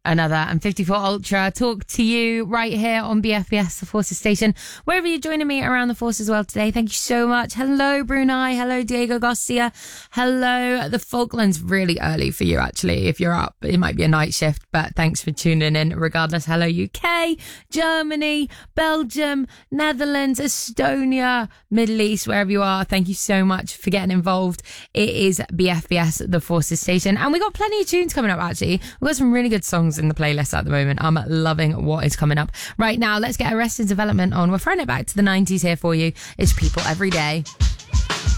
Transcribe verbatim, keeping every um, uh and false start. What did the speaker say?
Another and fifty-four Ultra talk to you right here on B F B S, the Forces station. Wherever you're joining me around the Forces world today, thank you so much. Hello, Brunei. Hello, Diego Garcia. Hello, the Falklands. Really early for you, actually. If you're up, it might be a night shift, but thanks for tuning in regardless. Hello, U K, Germany, Belgium, Netherlands, Estonia, Middle East, wherever you are. Thank you so much for getting involved. It is B F B S, the Forces station. And we got plenty of tunes coming up, actually. We've got some really good songs in the playlist at the moment. I'm loving what is coming up right now. Let's get Arrested Development on. We're throwing it back to the nineties here for you. It's People Every Day.